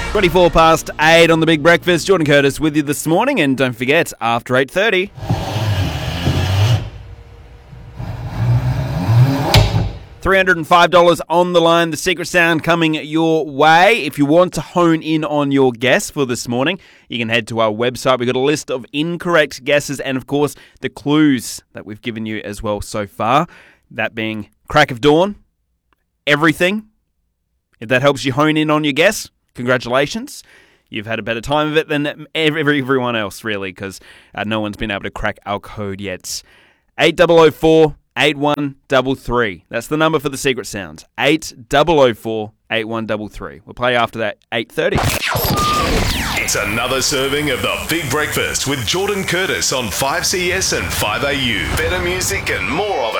24 past 8 on The Big Breakfast. Jordan Curtis with you this morning, and don't forget, after 8:30... $305 on the line, the secret sound coming your way. If you want to hone in on your guess for this morning, you can head to our website. We've got a list of incorrect guesses and, of course, the clues that we've given you as well so far. That being crack of dawn, everything. If that helps you hone in on your guess, congratulations. You've had a better time of it than everyone else, really, because no one's been able to crack our code yet. 8004 8133. That's the number for the secret sounds. 8004 8133. We'll play after that 8:30. It's another serving of the Big Breakfast with Jordan Curtis on 5CS and 5AU. Better music and more of it.